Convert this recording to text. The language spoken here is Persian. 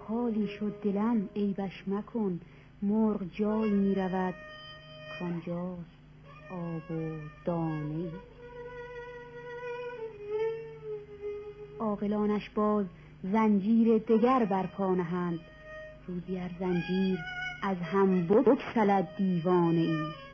حالی شد دلم عیبش مکن، مرغ جایی می رود کانجاست آب و دانه. عاقلانش باز زنجیر دگر بر پا نهند، روزی ار زنجیر از هم بگسلد دیوانه ای.